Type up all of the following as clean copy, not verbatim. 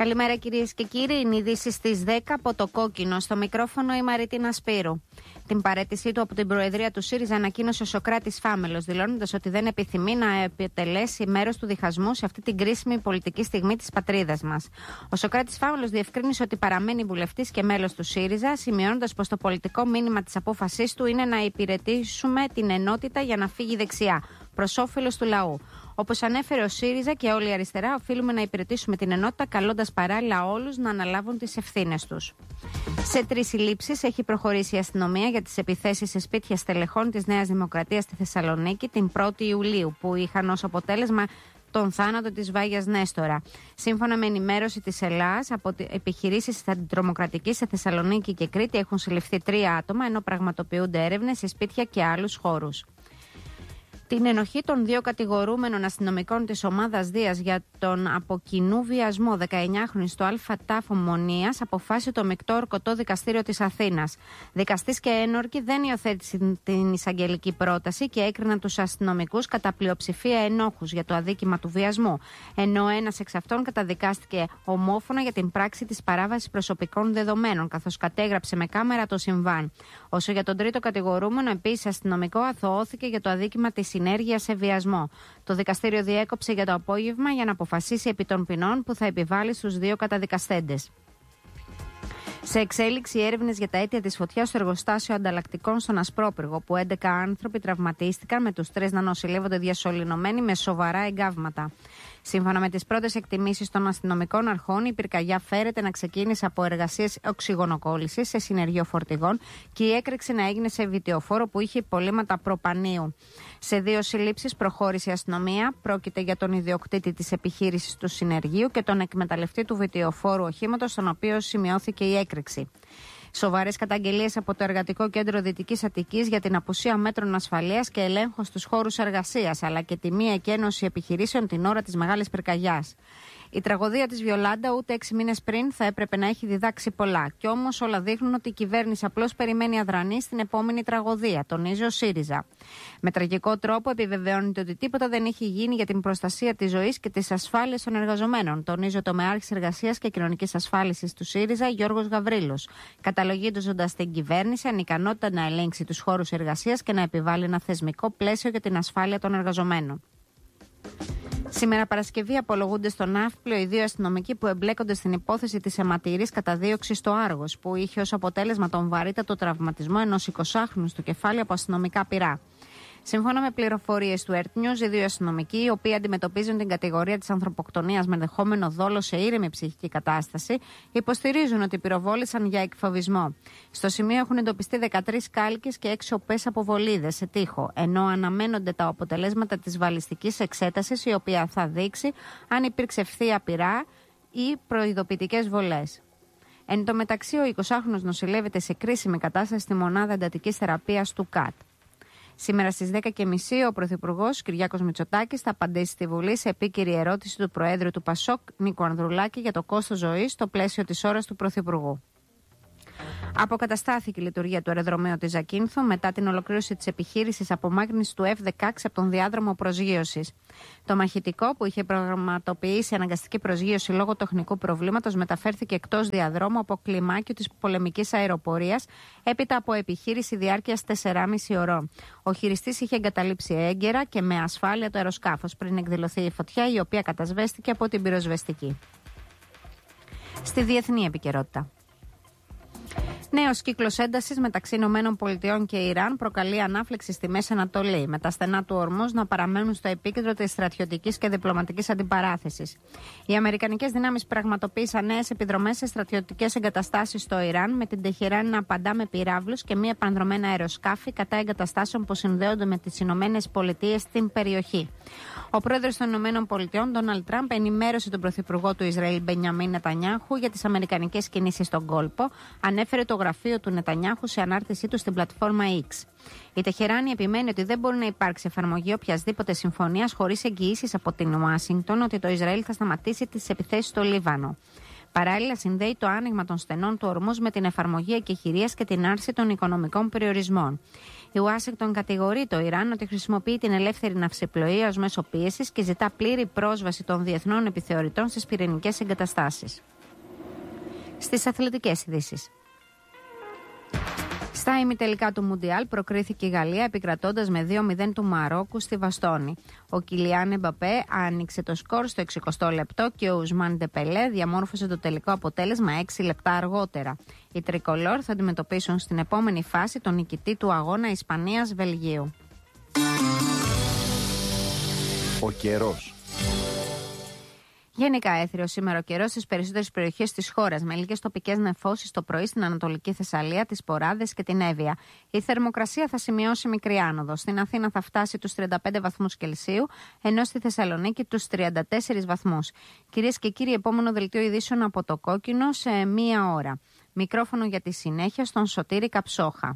Καλημέρα κυρίες και κύριοι. Είναι ειδήσεις στις 10 από το Κόκκινο. Στο μικρόφωνο η Μαρίτινα Σπύρου. Την παραίτησή του από την Προεδρία του ΣΥΡΙΖΑ ανακοίνωσε ο Σωκράτης Φάμελος, δηλώνοντας ότι δεν επιθυμεί να επιτελέσει μέρος του διχασμού σε αυτή την κρίσιμη πολιτική στιγμή της πατρίδας μας. Ο Σωκράτης Φάμελος διευκρίνησε ότι παραμένει βουλευτής και μέλος του ΣΥΡΙΖΑ, σημειώνοντας πως το πολιτικό μήνυμα της απόφασής του είναι να υπηρετήσουμε την ενότητα για να φύγει δεξιά, προς όφελος του λαού. Όπως ανέφερε ο ΣΥΡΙΖΑ και όλη η αριστερά, οφείλουμε να υπηρετήσουμε την ενότητα, καλώντας παράλληλα όλους να αναλάβουν τις ευθύνες τους. Σε 3 συλλήψεις έχει προχωρήσει η αστυνομία για τις επιθέσεις σε σπίτια στελεχών της Νέας Δημοκρατίας στη Θεσσαλονίκη την 1η Ιουλίου, που είχαν ως αποτέλεσμα τον θάνατο της Βάγιας Νέστορα. Σύμφωνα με ενημέρωση της Ελλάς, από επιχειρήσεις αντιτρομοκρατικής σε Θεσσαλονίκη και Κρήτη έχουν συλληφθεί 3 άτομα, ενώ πραγματοποιούνται έρευνες σε σπίτια και άλλους χώρους. Την ενοχή των 2 κατηγορούμενων αστυνομικών της ομάδας Δίας για τον από κοινού βιασμό 19χρονη στο ΑΤΑΦ Ομονίας αποφάσισε το Μεικτό Ορκωτό Δικαστήριο της Αθήνας. Δικαστής και ένορκοι δεν υιοθέτησαν την εισαγγελική πρόταση και έκριναν τους αστυνομικούς κατά πλειοψηφία ενόχους για το αδίκημα του βιασμού, ενώ ένας εξ αυτών καταδικάστηκε ομόφωνα για την πράξη της παράβασης προσωπικών δεδομένων, καθώς κατέγραψε με κάμερα το συμβάν. Όσο για τον τρίτο κατηγορούμενο, επίσης αστυνομικό, αθωώθηκε για το αδίκημα της ενέργεια σε βιασμό. Το δικαστήριο διέκοψε για το απόγευμα για να αποφασίσει επί των ποινών που θα επιβάλλει στους 2 καταδικαστέντες. Σε εξέλιξη έρευνες για τα αίτια της φωτιάς στο εργοστάσιο ανταλλακτικών στον Ασπρόπυργο, που 11 άνθρωποι τραυματίστηκαν, με τους 3 να νοσηλεύονται διασωληνωμένοι με σοβαρά εγκάβματα. Σύμφωνα με τις πρώτες εκτιμήσεις των αστυνομικών αρχών, η πυρκαγιά φέρεται να ξεκίνησε από εργασίες οξυγονοκόλλησης σε συνεργείο φορτηγών και η έκρηξη να έγινε σε βιτιοφόρο που είχε υπολείμματα προπανίου. Σε 2 συλλήψεις προχώρησε η αστυνομία. Πρόκειται για τον ιδιοκτήτη της επιχείρησης του συνεργείου και τον εκμεταλλευτή του βιτιοφόρου οχήματος, στον οποίο σημειώθηκε η έκρηξη. Σοβαρές καταγγελίες από το Εργατικό Κέντρο Δυτικής Αττικής για την απουσία μέτρων ασφαλείας και ελέγχου στους χώρους εργασίας, αλλά και τη μη εκένωση επιχειρήσεων την ώρα της μεγάλης πυρκαγιάς. Η τραγωδία της Βιολάντα ούτε 6 μήνες πριν θα έπρεπε να έχει διδάξει πολλά. Κι όμως όλα δείχνουν ότι η κυβέρνηση απλώς περιμένει αδρανή στην επόμενη τραγωδία, τονίζει ο ΣΥΡΙΖΑ. Με τραγικό τρόπο επιβεβαιώνεται ότι τίποτα δεν έχει γίνει για την προστασία της ζωής και της ασφάλειας των εργαζομένων, τονίζει ο τομεάρχης εργασίας και κοινωνικής ασφάλισης του ΣΥΡΙΖΑ, Γιώργος Γαβρίλος, καταλογίζοντας την κυβέρνηση ανικανότητα να ελέγξει τους χώρους εργασίας και να επιβάλλει ένα θεσμικό πλαίσιο για την ασφάλεια των εργαζομένων. Σήμερα Παρασκευή απολογούνται στον Ναύπλιο οι 2 αστυνομικοί που εμπλέκονται στην υπόθεση της αιματηρής καταδίωξης στο Άργος, που είχε ως αποτέλεσμα τον βαρύτατο τραυματισμό ενός 20χρονου στο κεφάλι από αστυνομικά πυρά. Σύμφωνα με πληροφορίες του Earth News, οι 2 αστυνομικοί, οι οποίοι αντιμετωπίζουν την κατηγορία της ανθρωποκτονίας με ενδεχόμενο δόλο σε ήρεμη ψυχική κατάσταση, υποστηρίζουν ότι πυροβόλησαν για εκφοβισμό. Στο σημείο έχουν εντοπιστεί 13 κάλικες και 6 οπές από βολίδες σε τοίχο, ενώ αναμένονται τα αποτελέσματα της βαλιστικής εξέτασης, η οποία θα δείξει αν υπήρξε ευθεία πυρά ή προειδοποιητικές βολές. Εν τω μεταξύ, ο 20χρονος νοσηλεύεται σε κρίσιμη κατάσταση στη μονάδα εντατικής θεραπείας του ΚΑΤ. Σήμερα στις 10.30 ο Πρωθυπουργός Κυριάκος Μητσοτάκης θα απαντήσει στη Βουλή σε επίκαιρη ερώτηση του Προέδρου του ΠΑΣΟΚ Νίκου Ανδρουλάκη για το κόστος ζωής στο πλαίσιο της ώρας του Πρωθυπουργού. Αποκαταστάθηκε η λειτουργία του αεροδρομίου της Ζακίνθου μετά την ολοκλήρωση της επιχείρησης απομάκρυνσης του F-16 από τον διάδρομο προσγείωσης. Το μαχητικό, που είχε προγραμματοποιήσει αναγκαστική προσγείωση λόγω τεχνικού προβλήματος, μεταφέρθηκε εκτός διαδρόμου από κλιμάκιο της πολεμικής αεροπορίας έπειτα από επιχείρηση διάρκειας 4,5 ωρών. Ο χειριστής είχε εγκαταλείψει έγκαιρα και με ασφάλεια το αεροσκάφος πριν εκδηλωθεί η φωτιά, η οποία κατασβέστηκε από την πυροσβεστική. Στη διεθνή επικαιρότητα. Νέος κύκλος έντασης μεταξύ ΗΠΑ και Ιράν προκαλεί ανάφλεξη στη Μέση Ανατολή, με τα στενά του Ορμούζ να παραμένουν στο επίκεντρο της στρατιωτικής και διπλωματικής αντιπαράθεσης. Οι αμερικανικές δυνάμεις πραγματοποίησαν νέες επιδρομές σε στρατιωτικές εγκαταστάσεις στο Ιράν, με την Τεχεράνη να απαντά με πυράβλους και μη επανδρομένα αεροσκάφη κατά εγκαταστάσεων που συνδέονται με τις ΗΠΑ στην περιοχή. Ο πρόεδρος των ΗΠΑ, Ντόναλντ Τραμπ, ενημέρωσε τον πρωθυπουργό του Ισραήλ, Μπενιαμίν Νετανιάχου, για τις αμερικανικές κινήσεις στον κόλπο, ανέφερε το γραφείο του Νετανιάχου σε ανάρτησή του στην πλατφόρμα X. Η Τεχεράνη επιμένει ότι δεν μπορεί να υπάρξει εφαρμογή οποιασδήποτε συμφωνίας χωρίς εγγυήσεις από την Ουάσιγκτον ότι το Ισραήλ θα σταματήσει τις επιθέσεις στο Λίβανο. Παράλληλα, συνδέει το άνοιγμα των στενών του Ορμούζ με την εφαρμογή εκεχηρίας και την άρση των οικονομικών περιορισμών. Η Ουάσιγκτον κατηγορεί το Ιράν ότι χρησιμοποιεί την ελεύθερη ναυσιπλοεία ως μέσο πίεσης και ζητά πλήρη πρόσβαση των διεθνών επιθεωρητών στις πυρηνικές εγκαταστάσεις. Στις αθλητικές ειδήσεις. Στα ημιτελικά του Μουντιάλ προκρίθηκε η Γαλλία επικρατώντας με 2-0 του Μαρόκου στη Βαστόνη. Ο Κιλιάν Εμπαπέ άνοιξε το σκορ στο 60 λεπτό και ο Ουσμάν Ντεπελέ διαμόρφωσε το τελικό αποτέλεσμα 6 λεπτά αργότερα. Οι τρικολόρ θα αντιμετωπίσουν στην επόμενη φάση τον νικητή του αγώνα Ισπανίας-Βελγίου. Ο καιρός. Γενικά έθριο σήμερα ο καιρός στις περισσότερες περιοχές της χώρας, με λίγες τοπικές νεφώσεις το πρωί στην Ανατολική Θεσσαλία, τις Ποράδες και την Εύβοια. Η θερμοκρασία θα σημειώσει μικρή άνοδο. Στην Αθήνα θα φτάσει τους 35 βαθμούς Κελσίου, ενώ στη Θεσσαλονίκη τους 34 βαθμούς. Κυρίες και κύριοι, επόμενο δελτίο ειδήσεων από το Κόκκινο σε 1 ώρα. Μικρόφωνο για τη συνέχεια στον Σωτήρη Καψόχα.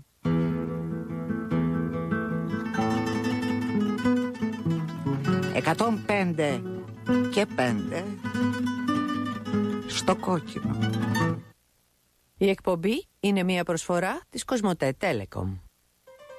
«105 και 5 στο Κόκκινο». Η εκπομπή είναι μια προσφορά της Κοσμοτέ Telecom.